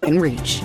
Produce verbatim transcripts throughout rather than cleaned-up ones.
in reach.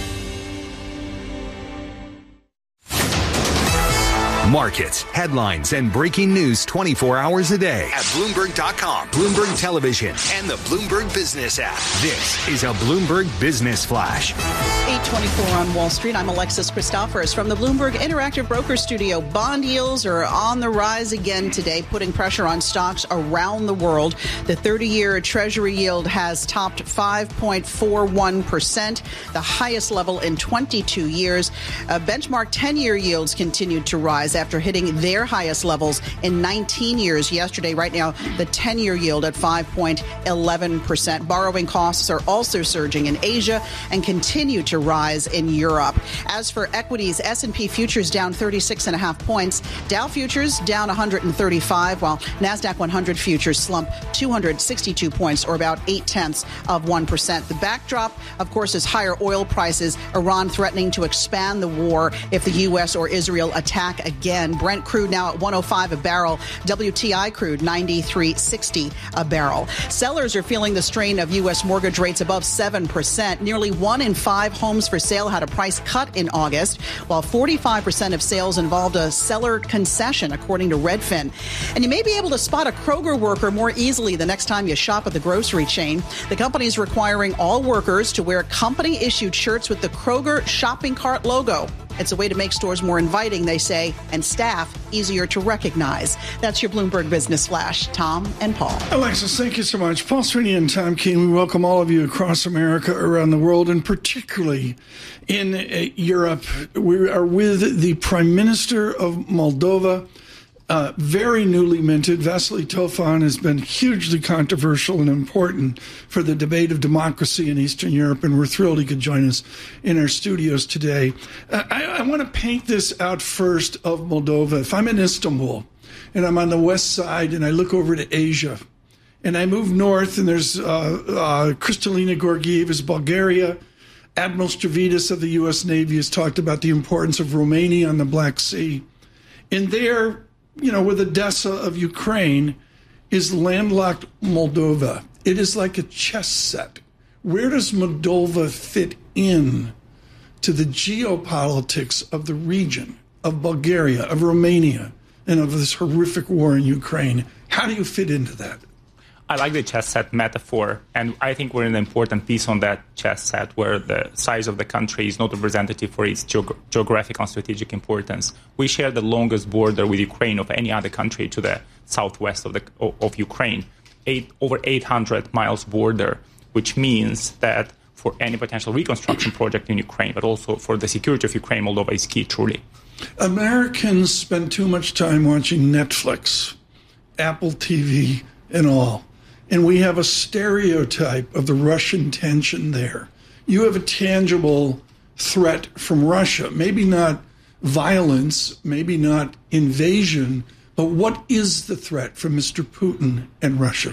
Markets, headlines, and breaking news twenty-four hours a day at Bloomberg dot com, Bloomberg Television, and the Bloomberg Business app. This is a Bloomberg Business Flash. eight twenty-four on Wall Street. I'm Alexis Christophorous from the Bloomberg Interactive Broker Studio. Bond yields are on the rise again today, putting pressure on stocks around the world. The thirty-year Treasury yield has topped five point four one percent, the highest level in twenty-two years. Uh, benchmark ten-year yields continued to rise after hitting their highest levels in nineteen years yesterday. Right now, the ten-year yield at five point one one percent. Borrowing costs are also surging in Asia and continue to rise in Europe. As for equities, S and P futures down thirty-six and a half points. Dow futures down one hundred thirty-five, while NASDAQ one hundred futures slump two hundred sixty-two points, or about eight tenths of one percent. The backdrop, of course, is higher oil prices. Iran threatening to expand the war if the U S or Israel attack again. Brent crude now at one oh five a barrel. W T I crude ninety-three sixty a barrel. Sellers are feeling the strain of U S mortgage rates above seven percent. Nearly one in five homes for sale had a price cut in August, while forty-five percent of sales involved a seller concession, according to Redfin. And you may be able to spot a Kroger worker more easily the next time you shop at the grocery chain. The company is requiring all workers to wear company-issued shirts with the Kroger shopping cart logo. It's a way to make stores more inviting, they say, and staff easier to recognize. That's your Bloomberg Business Flash. Tom and Paul. Alexis, thank you so much. Paul Sweeney and Tom Keene, we welcome all of you across America, around the world, and particularly in uh, Europe. We are with the Prime Minister of Moldova, Uh, very newly minted. Vasily Tofan has been hugely controversial and important for the debate of democracy in Eastern Europe, and we're thrilled he could join us in our studios today. Uh, I, I want to paint this out first of Moldova. If I'm in Istanbul and I'm on the west side and I look over to Asia and I move north and there's uh, uh, Kristalina Georgieva, Bulgaria, Admiral Stavridis of the U S Navy has talked about the importance of Romania on the Black Sea. And there, you know, with Odessa of Ukraine, is landlocked Moldova. It is like a chess set. Where does Moldova fit in to the geopolitics of the region, of Bulgaria, of Romania, and of this horrific war in Ukraine? How do you fit into that? I like the chess set metaphor, and I think we're in an important piece on that chess set where the size of the country is not representative for its geog- geographic and strategic importance. We share the longest border with Ukraine of any other country to the southwest of, the, of Ukraine, Eight, over eight hundred miles border, which means that for any potential reconstruction project in Ukraine, but also for the security of Ukraine, Moldova is key, truly. Americans spend too much time watching Netflix, Apple T V, and all. And we have a stereotype of the Russian tension there. You have a tangible threat from Russia, maybe not violence, maybe not invasion, but what is the threat from Mister Putin and Russia?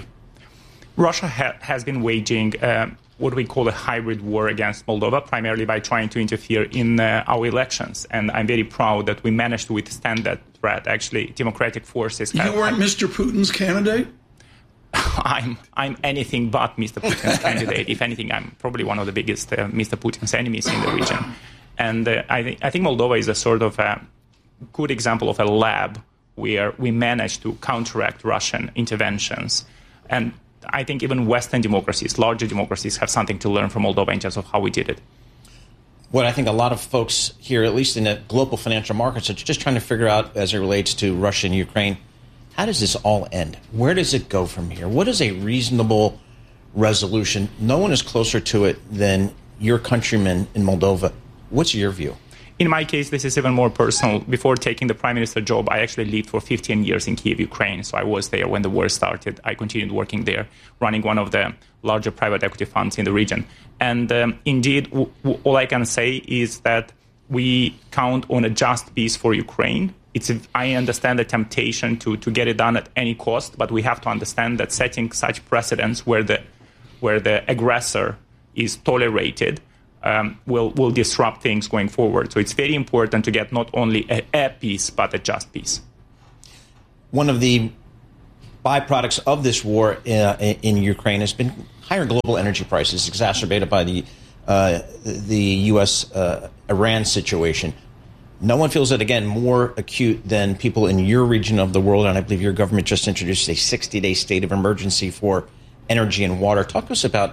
Russia ha- has been waging uh, what we call a hybrid war against Moldova, primarily by trying to interfere in uh, our elections. And I'm very proud that we managed to withstand that threat. Actually, democratic forces have... You weren't Mister Putin's candidate? I'm I'm anything but Mister Putin's candidate. If anything, I'm probably one of the biggest uh, Mister Putin's enemies in the region. And uh, I, th- I think Moldova is a sort of a good example of a lab where we managed to counteract Russian interventions. And I think even Western democracies, larger democracies, have something to learn from Moldova in terms of how we did it. What I think a lot of folks here, at least in the global financial markets, are just trying to figure out as it relates to Russia and Ukraine. How does this all end? Where does it go from here? What is a reasonable resolution? No one is closer to it than your countrymen in Moldova. What's your view? In my case, this is even more personal. Before taking the prime minister job, I actually lived for fifteen years in Kyiv, Ukraine. So I was there when the war started. I continued working there, running one of the larger private equity funds in the region. And um, indeed, w- w- all I can say is that we count on a just peace for Ukraine. It's a, I understand the temptation to, to get it done at any cost, but we have to understand that setting such precedents where the where the aggressor is tolerated um, will will disrupt things going forward. So it's very important to get not only a, a peace, but a just peace. One of the byproducts of this war uh, in Ukraine has been higher global energy prices, exacerbated by the uh, the U S uh, Iran situation. No one feels it, again, more acute than people in your region of the world, and I believe your government just introduced a sixty-day state of emergency for energy and water. Talk to us about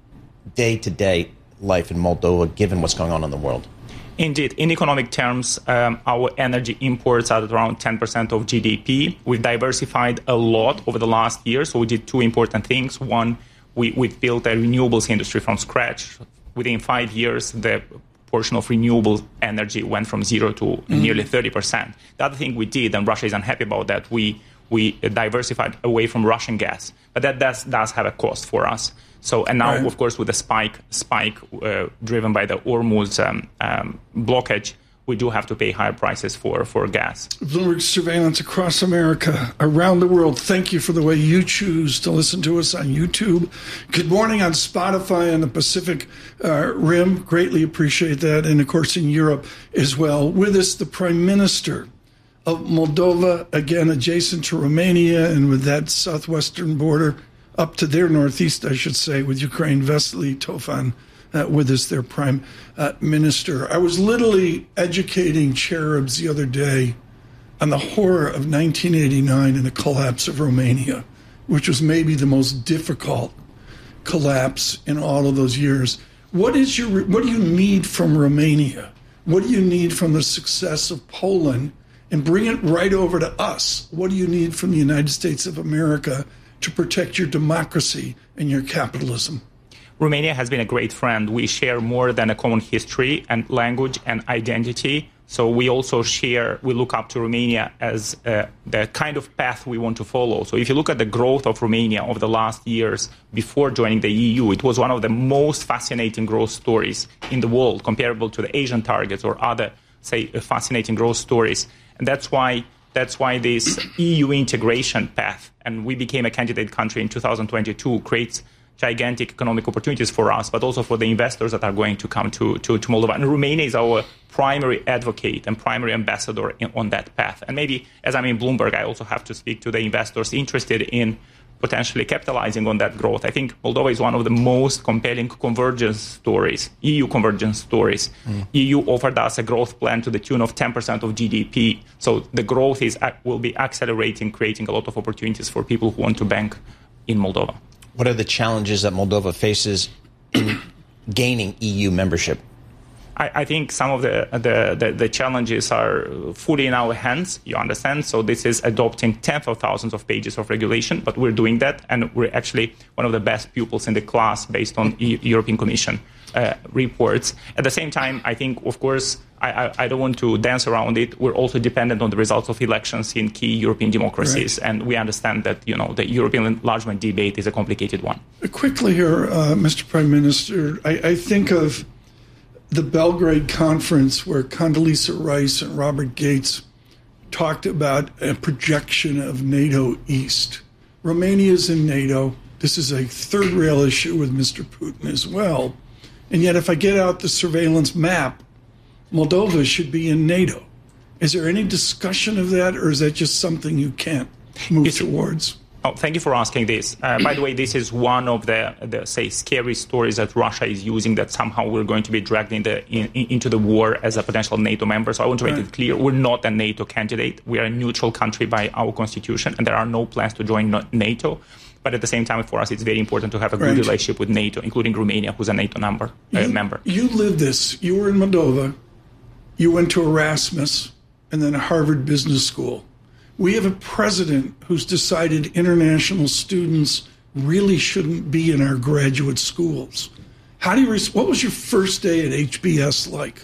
day-to-day life in Moldova, given what's going on in the world. Indeed. In economic terms, um, our energy imports are at around ten percent of G D P. We've diversified a lot over the last year, so we did two important things. One, we, we've built a renewables industry from scratch. Within five years, the portion of renewable energy went from zero to mm. nearly thirty percent. The other thing we did, and Russia is unhappy about that, we we diversified away from Russian gas. But that does, does have a cost for us. So, and now, right. of course, with the spike spike uh, driven by the Hormuz um, um, blockage, we do have to pay higher prices for, for gas. Bloomberg surveillance across America, around the world. Thank you for the way you choose to listen to us on YouTube. Good morning on Spotify and the Pacific uh, Rim. Greatly appreciate that. And, of course, in Europe as well. With us, the Prime Minister of Moldova, again, adjacent to Romania and with that southwestern border up to their northeast, I should say, with Ukraine, Vasily Tofan. Uh, with us, their prime uh, minister. I was literally educating cherubs the other day on the horror of nineteen eighty-nine and the collapse of Romania, which was maybe the most difficult collapse in all of those years. What is your? What do you need from Romania? What do you need from the success of Poland? And bring it right over to us. What do you need from the United States of America to protect your democracy and your capitalism? Romania has been a great friend. We share more than a common history and language and identity. So we also share, we look up to Romania as uh, the kind of path we want to follow. So if you look at the growth of Romania over the last years before joining the E U, it was one of the most fascinating growth stories in the world, comparable to the Asian targets or other, say, fascinating growth stories. And that's why that's why this E U integration path, and we became a candidate country in two thousand twenty-two, creates gigantic economic opportunities for us, but also for the investors that are going to come to, to, to Moldova. And Romania is our primary advocate and primary ambassador in, on that path. And maybe, as I'm in Bloomberg, I also have to speak to the investors interested in potentially capitalizing on that growth. I think Moldova is one of the most compelling convergence stories, E U convergence stories. Mm. E U offered us a growth plan to the tune of ten percent of G D P. So the growth is will be accelerating, creating a lot of opportunities for people who want to bank in Moldova. What are the challenges that Moldova faces in gaining E U membership? I, I think some of the, the, the, the challenges are fully in our hands, you understand. So this is adopting tens of thousands of pages of regulation, but we're doing that. And we're actually one of the best pupils in the class based on e- European Commission uh, reports. At the same time, I think, of course, I, I, I don't want to dance around it. We're also dependent on the results of elections in key European democracies. Right. And we understand that, you know, the European enlargement debate is a complicated one. Quickly here, uh, Mister Prime Minister, I, I think of the Belgrade conference where Condoleezza Rice and Robert Gates talked about a projection of NATO East. Romania is in NATO. This is a third rail issue with Mister Putin as well. And yet, if I get out the surveillance map, Moldova should be in NATO. Is there any discussion of that, or is that just something you can't move it's, towards? Oh, thank you for asking this. Uh, by the way, this is one of the, the, say, scary stories that Russia is using, that somehow we're going to be dragged in the, in, in, into the war as a potential NATO member. So I want to make right. it clear, we're not a NATO candidate. We are a neutral country by our constitution, and there are no plans to join NATO. But at the same time, for us, it's very important to have a good right. relationship with NATO, including Romania, who's a NATO number, uh, you, member. You lived this. You were in Moldova. You went to Erasmus and then Harvard Business School. We have a president who's decided international students really shouldn't be in our graduate schools. How do you? Res- what was your first day at H B S like?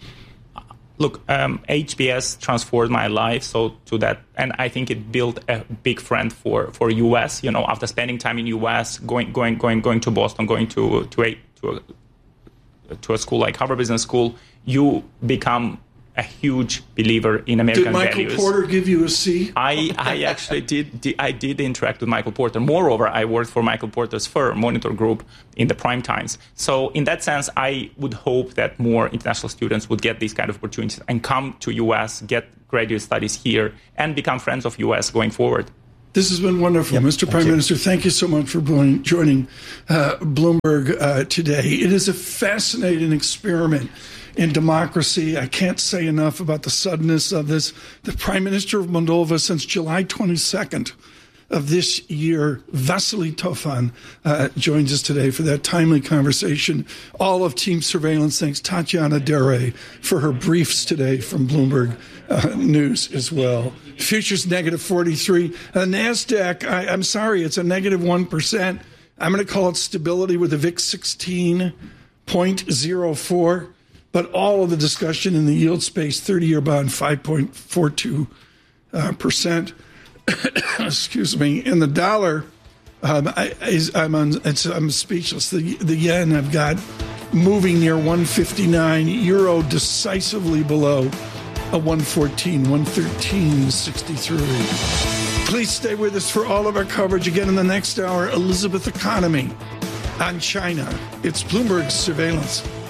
Look, um, H B S transformed my life. So to that, and I think it built a big friend for, for U S. You know, after spending time in U S, going going going going to Boston, going to to a to a, to a school like Harvard Business School, you become a huge believer in American values. Did Michael Porter give you a C? I, I actually did, did. I did interact with Michael Porter. Moreover, I worked for Michael Porter's firm, Monitor Group, in the prime times. So in that sense, I would hope that more international students would get these kind of opportunities and come to U S, get graduate studies here, and become friends of U S going forward. This has been wonderful. Yep, Mister Prime you. Minister, thank you so much for joining uh, Bloomberg uh, today. It is a fascinating experiment in democracy. I can't say enough about the suddenness of this. The Prime Minister of Moldova since July twenty-second of this year, Vasily Tofan, uh, joins us today for that timely conversation. All of Team Surveillance thanks Tatiana Dere for her briefs today from Bloomberg uh, News as well. Futures negative forty-three. Uh, NASDAQ, I, I'm sorry, it's a negative one percent. I'm going to call it stability with a V I X sixteen point oh four. But all of the discussion in the yield space, thirty-year bond, five point four two percent. Excuse me. And the dollar, um, I, I'm, on, it's, I'm speechless. The, the yen I've got moving near one fifty-nine. Euro decisively below a one fourteen, one thirteen sixty-three. Please stay with us for all of our coverage. Again, in the next hour, Elizabeth Economy on China. It's Bloomberg Surveillance.